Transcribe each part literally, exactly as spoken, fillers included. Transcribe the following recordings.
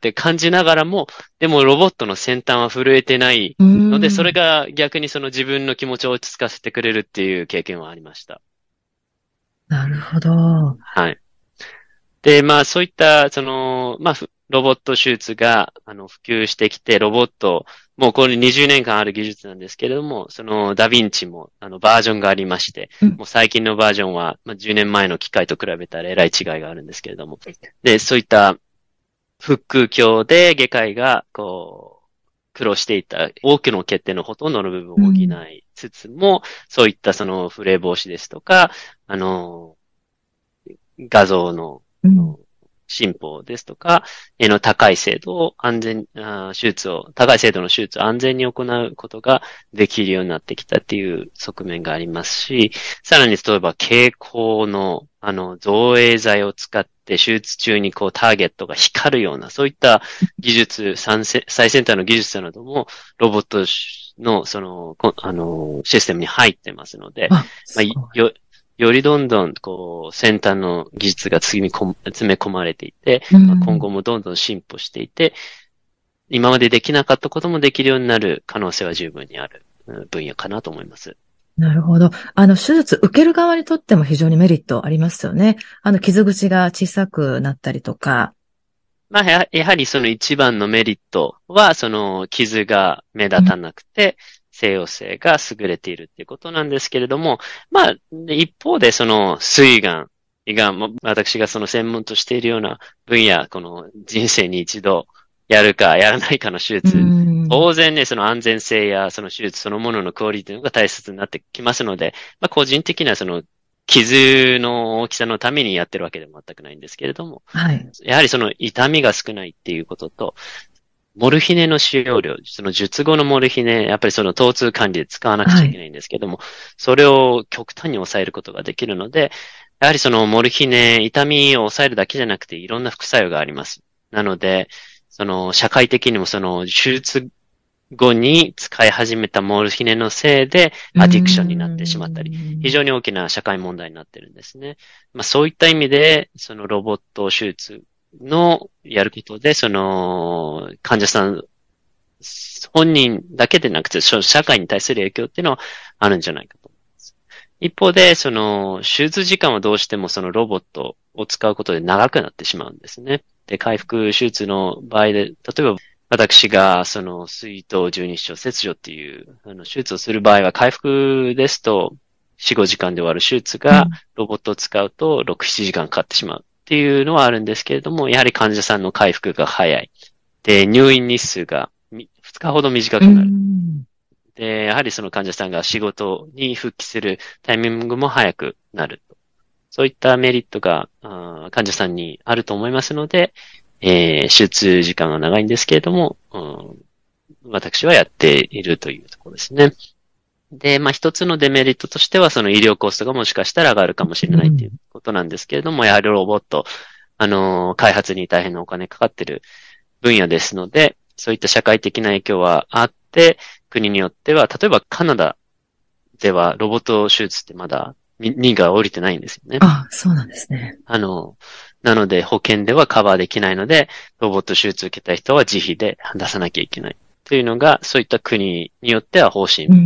って感じながらも、でもロボットの先端は震えてないので、それが逆にその自分の気持ちを落ち着かせてくれるっていう経験はありました。 なるほど。 はい。で、まあそういった、その、まあロボット手術が、あの、普及してきて、ロボット、もうこれにじゅうねんかんある技術なんですけれども、そのダヴィンチも、あの、バージョンがありまして、 うん、 もう最近のバージョンは、まあじゅうねんまえの機械と比べたらえらい違いがあるんですけれども、で、そういった腹腔鏡で外科医が、こう、苦労していた多くの欠点のほとんどの部分を補いつつも、そういったそのフレ防止ですとか、あの、画像の、 うん、 進歩ですとか、絵の高い精度を安全、あ手術を、高い精度の手術を安全に行うことができるようになってきたっていう側面がありますし、さらに例えば蛍光の、あの、造影剤を使って手術中にこうターゲットが光るような、そういった技術、最先端の技術なども、ロボットの、その、あの、システムに入ってますので、 あ、 まあ、 すごい。 よ、よりどんどん、こう、先端の技術が詰め込まれていて、 うまあ、今ん。 後もどんどん進歩していて、今までできなかったこともできるようになる可能性は十分にある分野かなと思います。 なるほど。あの、手術受ける側にとっても非常にメリットありますよね。あの、傷口が小さくなったりとか。 まあ、ややはりその一番のメリットは、その傷が目立たなくて、西洋性が優れているっていうことなんですけれども、まあ、一方でその膵がん、胃がん、私がその専門としているような分野、この人生に一度やるかやらないかの手う術、 ん。 当然ね、その安全性やその手術そのもののクオリティが大切になってきますので、まあ個人的なその傷の大きさのためにやってるわけでも全くないんですけれども、 はい。 やはりその痛みが少ないっていうことと、モルヒネの使用量、その術後のモルヒネ、やっぱりその疼痛管理で使わなくちはい。 ゃいけないんですけども、それを極端に抑えることができるので、やはりそのモルヒネ、痛みを抑えるだけじゃなくていろんな副作用があります。なので、その社会的にもその手術後に使い始めたモルヒネのせいでうアディクションになってしまったり、非ん。 常に大きな社会問題になってるんですね。まあそういった意味で、そのロボット手術のやることで、その患者さん本人だけでなくて、社会に対する影響っていうのはあるんじゃないかと思います。一方で、その手術時間はどうしてもそのロボットを使うことで長くなってしまうんですね。で、回復手術の場合で、例えば私が、その、水頭十二指腸切除っていう、あの、手術をする場合は、回復ですと、よん、ごじかんで終わる手術が、 うん。 ロボットを使うと、ろく、ななじかんかかってしまうっていうのはあるんですけれども、やはり患者さんの回復が早い。で、入院日数がふつかほど短うくなる。 ん。 で、やはりその患者さんが仕事に復帰するタイミングも早くなる。そういったメリットが患者さんにあると思いますので、えー、手術時間は長いんですけれども、うん、私はやっているというところですね。で、まあ一つのデメリットとしては、その医療コストがもしかしたら上がるかもしれないということなんですけれども、やはりロボット、あのー、開発に大変なお金かかっている分野ですので、そういった社会的な影響はあって、国によっては、例えばカナダではロボット手術ってまだにが降りてないんですよね。 あ、そうなんですね。 あの、なので保険ではカバーできないので、ロボット手術を受けた人は自費で出さなきゃいけない。というのが、そういった国によっては方針うん。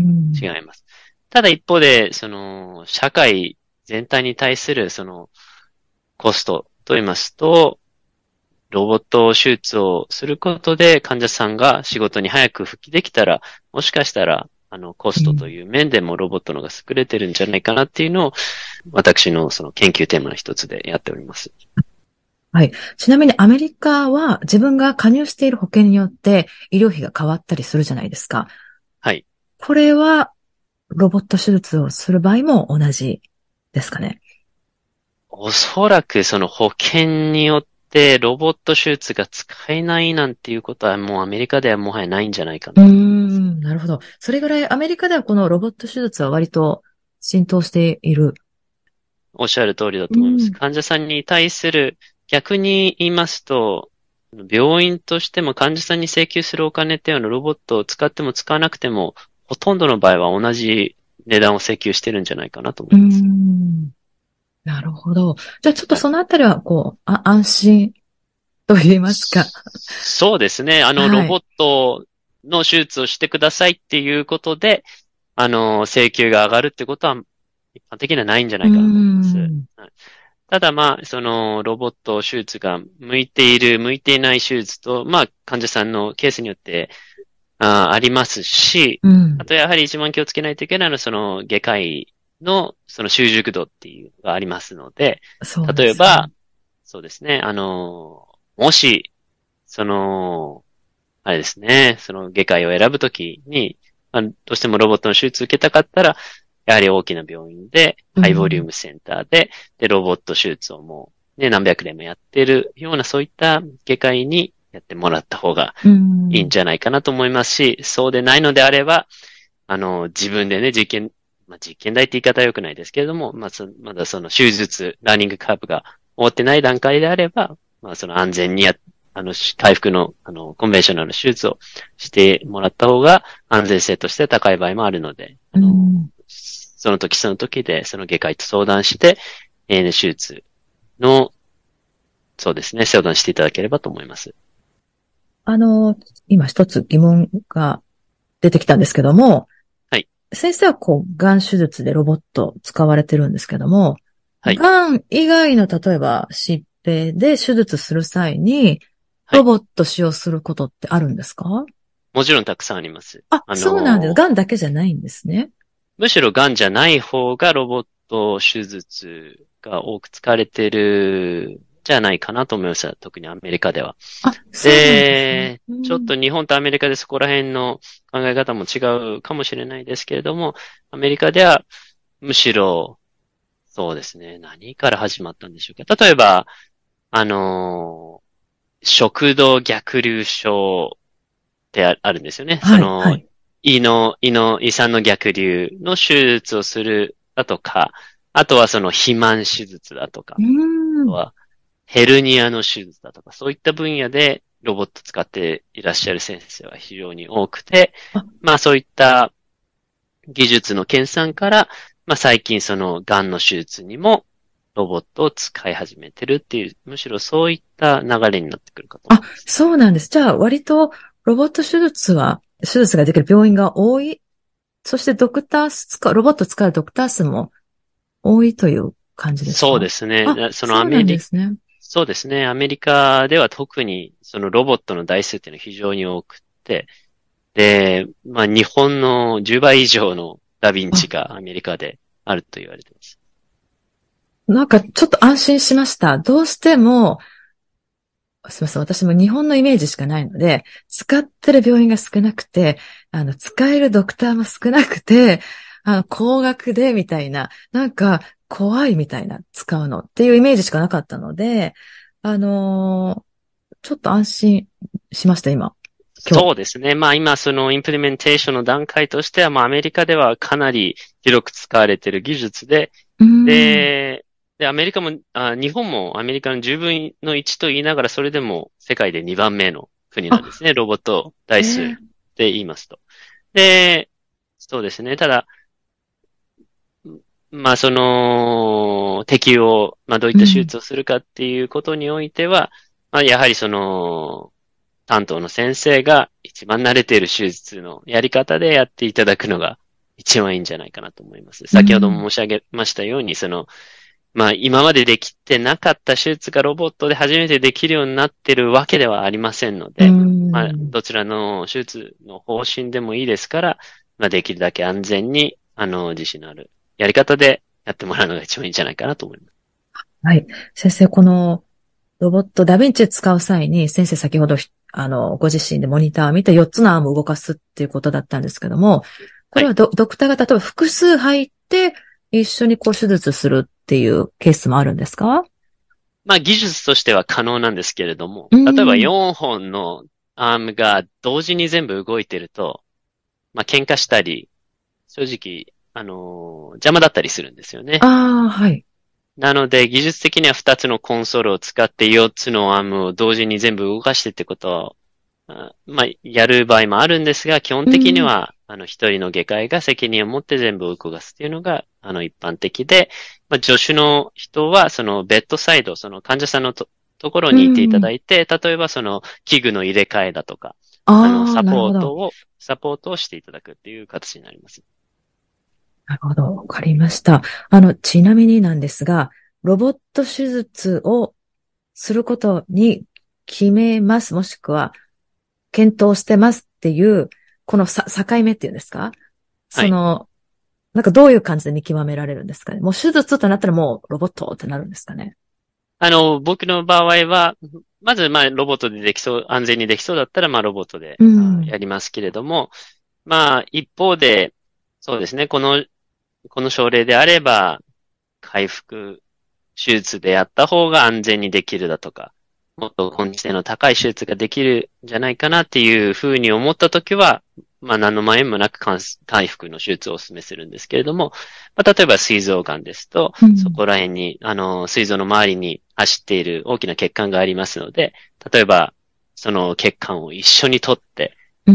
違います。ただ一方で、その、社会全体に対するその、コストと言いますと、ロボット手術をすることで患者さんが仕事に早く復帰できたら、もしかしたら、あの、コストとうん。 いう面でもロボットのが優れてるんじゃないかなっていうのを、私のその研究テーマの一つでやっております。 はい。ちなみにアメリカは自分が加入している保険によって医療費が変わったりするじゃないですか。 はい。 これはロボット手術をする場合も同じですかね。 おそらくその保険によってロボット手術が使えないなんていうことはもうアメリカではもはやないんじゃないかうーなと思います。 ん、なるほど。それぐらいアメリカではこのロボット手術は割と浸透している。 おっしゃる通りだと思います。 うん。 患者さんに対する、逆に言いますと、病院としても患者さんに請求するお金っていうのはロボットを使っても使わなくても、ほとんどの場合は同じ値段を請求してるんじゃないかなと思うーいます。 ん。なるほど。じゃあちょっとはい。 そのあたりは、こう、あ、安心と言いますか。 そうですね。あの、 はい。 ロボットの手術をしてくださいっていうことで、あの、請求が上がるってことは、一般的にはないんじゃなうーいかなと思います。 ん。 はい。ただまあ、その、ロボット手術が向いている、向いていない手術と、まあ、患者さんのケースによって、あ、ありますし、 うん。 あとやはり一番気をつけないといけないのは、その、外科医の、その習熟度っていうのがありますので、 そうですね。 例えば、そうですね、あの、もし、その、あれですね、その外科医を選ぶときに、まあ、どうしてもロボットの手術受けたかったら、やはり大きな病院で、ハイボリューうん。 ムセンターで、で、ロボット手術をもう、ね、何百年もやってるような、そういった外科医にやってもらった方がうん。 いいんじゃないかなと思いますし、そうでないのであれば、あの、自分でね、実験、まあ、実験台って言い方は良くないですけれども、まあ、そまだその手術、ラーニングカーブが終わってない段階であれば、まあ、その安全にや、あの、し回復の、あの、コンベンショナルな手術をしてもらった方が安全性として高い場合もあるので、あうの、 ん。 その時その時で、その外科医と相談して、エーエヌ 手術の、そうですね、相談していただければと思います。 あの、今一つ疑問が出てきたんですけども、 はい。 先生はこう、がん手術でロボット使われてるんですけども、 はい。 がん以外の例えば疾病で手術する際に、 はい。 ロボット使用することってあるんですか？ もちろんたくさんあります。 あ、 あそうなんです。 の、 がんだけじゃないんですね。 むしろ癌じゃない方がロボット手術が多く使われてるじゃないかなと思います。特にアメリカでは。 あ、そうなんですね。 で、ちょっうん。 と日本とアメリカでそこら辺の考え方も違うかもしれないですけれども、アメリカではむしろ、そうですね、何から始まったんでしょうか。例えば、あの食道逆流症ってああるんですよね。そはい、はの、 い。 胃の、胃の、胃酸の逆流の手術をするだとか、あとはその肥満手術だとか、 うーん。 あとはヘルニアの手術だとか、そういった分野でロボット使っていらっしゃる先生は非常に多くて、 あ、 まあそういった技術の研鑽から、まあ最近その癌の手術にもロボットを使い始めてるっていう、むしろそういった流れになってくるかと思あ、 います。 そうなんです。じゃあ、割とロボット手術は、手術ができる病院が多い。そしてドクター数使う、ロボット使うドクター数も多いという感じですそうか？ ですね。 あ、 なそのそうなアメリんですね。 そうですね。アメリカでは特にそのロボットの台数っていうのは非常に多くて、で、まあ日本のじゅうばい以上のダヴィンあ、 チがアメリカであると言われています。 なんかちょっと安心しました。どうしても、すみません。私も日本のイメージしかないので、使ってる病院が少なくて、あの、使えるドクターも少なくて、あの、高額でみたいな、なんか怖いみたいな、使うのっていうイメージしかなかったので、あのーちょっと安心しました、今。今日。 そうですね。まあ今そのインプリメンテーションの段階としては、まあアメリカではかなり広く使われている技術で、 うーん。 で、で、アメリカも、あ、日本もアメリカのじゅうぶんのいちと言いながら、それでも世界でにばんめの国なんですあ、 ね。ロボット台数ええ、 で言いますと。で、そうですね。ただ、まあ、その、適用、まあ、どういった手うん。 術をするかっていうことにおいては、まあ、やはりその、担当の先生が一番慣れている手術のやり方でやっていただくのが一番いいんじゃないかなと思います。先ほどもうん。 申し上げましたように、その、まあ、今までできてなかった手術がロボットで初めてできるようになっているわけではありませんのうで、まあ、 ん。 どちらの手術の方針でもいいですから、まあ、できるだけ安全に、あの、自信のあるやり方でやってもらうのが一番いいんじゃないかなと思います。 はい。先生、このロボットダヴィンチ使う際に、先生先ほど、あの、ご自身でモニターを見てよっつのアームを動かすっていうことだったんですけども、こはい。 れはド、ドクターが例えば複数入って一緒にこう手術するっていうケースもあるんですか？ まあ、技術としては可能なんですけれども、 う例えばん。 よんほんのアームが同時に全部動いてると、まあ、喧嘩したり、正直、あのー邪魔だったりするんですよね。 ああ、はい。 なので、技術的にはふたつのコンソールを使ってよっつのアームを同時に全部動かしてってことを、あまあ、やる場合もあるんですが、基本うん。 的には、あの、一人の外科医が責任を持って全部動かすっていうのが、あの、一般的で、まあ、助手の人は、その、ベッドサイド、その患者さんのと、 ところに行っていただいて、例えばその器具の入れ替えだとか、あの、 ああ、 サなるほど。 ポートを、サポートをしていただくっていう形になります。 なるほど。わかりました。あの、ちなみになんですが、ロボット手術をすることに決めます、もしくは、検討してますっていう、このさ境目っていうんですか？ はい。 その、なんかどういう感じで見極められるんですかね？もう手術となったらもうロボットってなるんですかね？ あの、僕の場合は、まず、まあ、ロボットでできそう、安全にできそうだったら、まあ、ロボットで、 うあ、 ん。 やりますけれども、まあ、一方で、そうですね、この、この症例であれば、回復手術でやった方が安全にできるだとか、もっと根治性の高い手術ができるんじゃないかなっていうふうに思ったときは、まあ何の前もなく回復の手術をお勧めするんですけれども、まあ、例えば膵臓癌ですと、 うん。 そこら辺に、あの、膵臓の周りに走っている大きな血管がありますので、例えば、その血管を一緒に取って、 うん。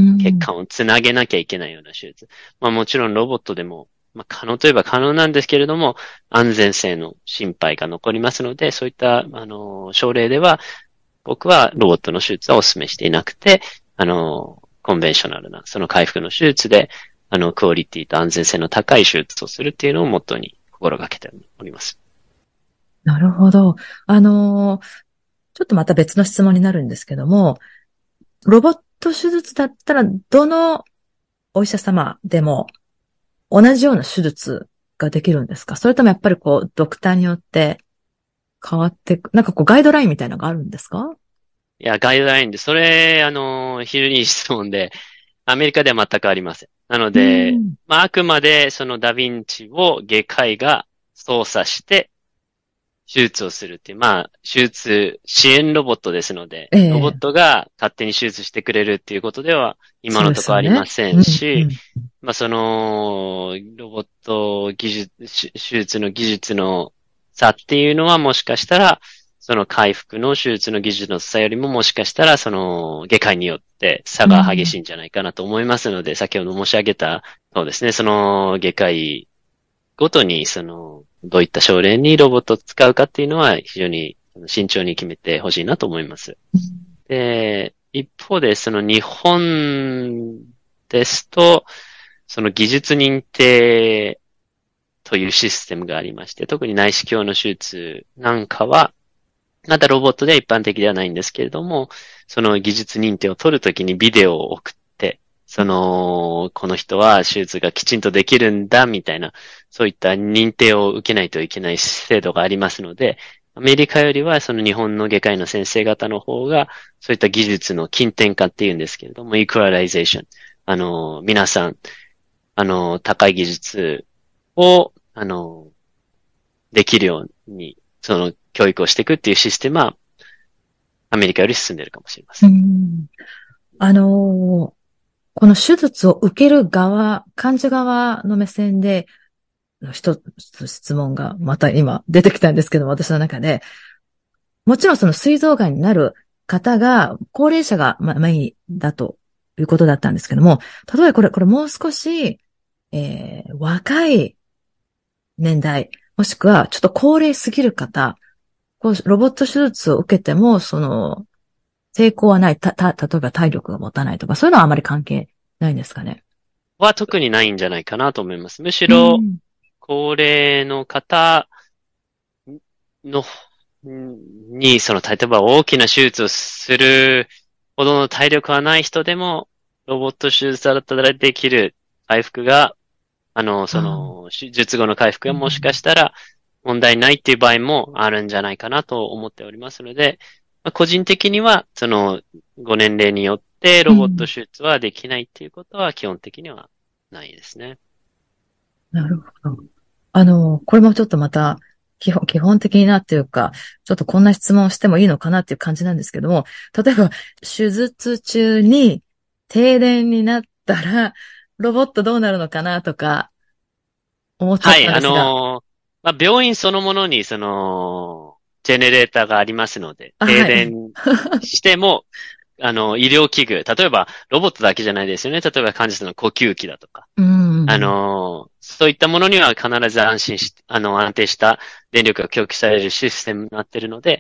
血管をつなげなきゃいけないような手術。まあもちろんロボットでも、まあ可能といえば可能なんですけれども、安全性の心配が残りますので、そういった、あの、症例では、僕はロボットの手術はお勧めしていなくて、あの、コンベンショナルな、その回復の手術で、あの、クオリティと安全性の高い手術をするっていうのをモットーに心がけております。 なるほど。あのーちょっとまた別の質問になるんですけども、ロボット手術だったら、どのお医者様でも同じような手術ができるんですか？それともやっぱりこう、ドクターによって変わってく、なんかこう、ガイドラインみたいなのがあるんですか？ いや、ガイドラインで、それ、あの、非常にいい質問で、アメリカでは全くありません。なのうで、 ん。 まあ、あくまでそのダヴィンチを外科医が操作して手術をするっていう、まあ、手術支援ロボットですので、 ええ、 ロボットが勝手に手術してくれるっていうことでは今そうでのところありますよね。 せうん、うんし、 ん。 まあ、その、ロボット技術、手手術の技術の差っていうのはもしかしたら、その回復の手術の技術の差よりももしかしたら、その外科医によって差が激うん。 しいんじゃないかなと思いますので、先ほど申し上げた、そうですね、その外科医ごとに、その、どういった症例にロボットを使うかっていうのは非常に慎重に決めてほしいなと思います。で、一方で、その日本ですと、その技術認定というシステムがありまして、特に内視鏡の手術なんかは、まだロボットでは一般的ではないんですけれども、その技術認定を取るときにビデオを送って、その、この人は手術がきちんとできるんだ、みたいな、そういった認定を受けないといけない制度がありますので、アメリカよりはその日本の外科医の先生方の方が、そういった技術の近典化っていうんですけれども、イクラライゼーション。あの、皆さん、あの、高い技術を、あの、できるように、その教育をしていくっていうシステムは、アメリカより進んでいるかもしれませうん。 ん。あのーこの手術を受ける側、患者側の目線で、一つ質問がまた今出てきたんですけども、私の中で、もちろんその膵臓癌になる方が、高齢者がまメインだということだったんですけども、例えばこれ、これもう少し、えー若い年代、もしくはちょっと高齢すぎる方、こうロボット手術を受けても、その、抵抗はない、た、た、例えば体力が持たないとか、そういうのはあまり関係ないんですかね。 は特にないんじゃないかなと思います。むしろ、 うん。 高齢の方の、に、その、例えば大きな手術をするほどの体力はない人でも、ロボット手術だったらできる回復が、あの、そああ、 の、手術後の回復うがもしかしん。 たら問題ないっていう場合もあるんじゃないかなと思っておりますので、まあ個人的には、その、ご年齢によってロボットうん。 手術はできないっていうことは基本的にはないですね。 なるほど。あの、これもちょっとまた、基本、基本的なっていうか、ちょっとこんな質問をしてもいいのかなっていう感じなんですけども、例えば、手術中に停電になったら、ロボットどうなるのかなとか、思っちゃっはい、あたんですが。 のーまあ、病院そのものに、その、ジェネレーターがありますので、 あ、 停はい。 電しても、あの、医療器具、例えば、ロボットだけじゃないですよね。例えば患者さんの呼吸器だとか。 うあん。 のーそういったものには必ず安心し、あの、安定した電力が供給されるシステムになっているので、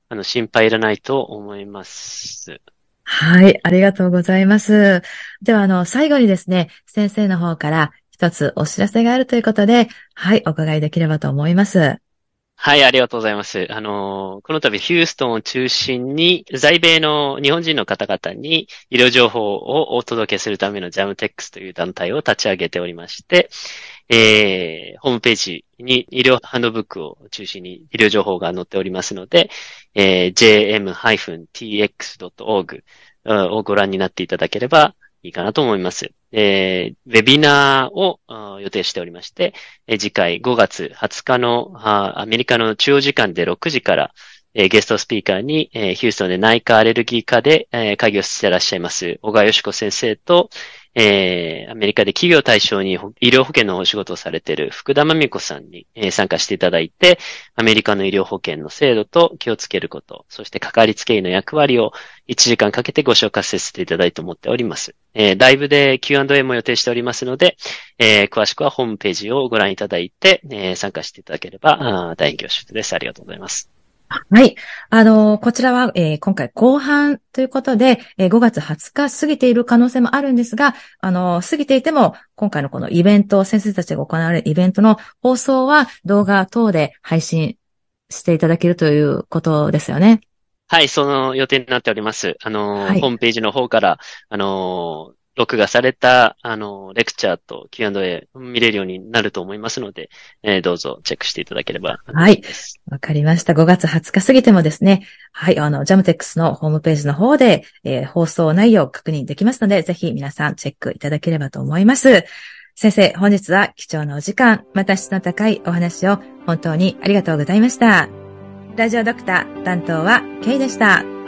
あの、心配いらないと思います。 はい、ありがとうございます。では、あの、最後にですね、先生の方から一つお知らせがあるということで、はい、お伺いできればと思います。 はい、ありがとうございます。あの、この度ヒューストンを中心に、在米の日本人の方々に医療情報をお届けするためのジャムテックスという団体を立ち上げておりまして、えー、ホームページに医療ハンドブックを中心に医療情報が載っておりますので、えー、ジェーエムティーエックスドットオージー をご覧になっていただければいいかなと思います。えー、ウェビナーを予定しておりまして、えー、次回ごがつはつかのアメリカの中央時間でろくじから、えー、ゲストスピーカーに、えー、ヒューストンで内科アレルギー科で、えー、会議をしていらっしゃいます小川よし子先生と、えー、アメリカで企業対象に医療保険のお仕事をされている福田真美子さんに、えー、参加していただいて、アメリカの医療保険の制度と気をつけること、そしてかかりつけ医の役割をいちじかんかけてご紹介させていただいてと思っております。えー、ライブで キューアンドエー も予定しておりますので、えー、詳しくはホームページをご覧いただいて、えー、参加していただければ大変恐縮です。ありがとうございます。 はい。あの、こちらは、えー、今回後半ということで、えー、ごがつはつか過ぎている可能性もあるんですが、あの、過ぎていても、今回のこのイベント、先生たちが行われるイベントの放送は動画等で配信していただけるということですよね。 はい、その予定になっております。あの、はい、ホームページの方から、あの、録画された、あの、レクチャーと キューアンドエー 見れるようになると思いますので、えー、どうぞチェックしていただければ。 はい。わかりました。ごがつはつか過ぎてもですね、はい、あの、ジャムテックスのホームページの方で、えー、放送内容を確認できますので、ぜひ皆さんチェックいただければと思います。先生、本日は貴重なお時間、また質の高いお話を本当にありがとうございました。ラジオドクター担当はケイでした。